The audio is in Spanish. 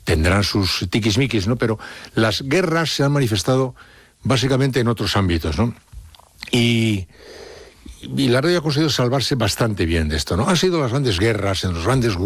tendrán sus tiquismiquis, ¿no? Pero las guerras se han manifestado básicamente en otros ámbitos, ¿no? Y la radio ha conseguido salvarse bastante bien de esto, ¿no? Han sido las grandes guerras, en los grandes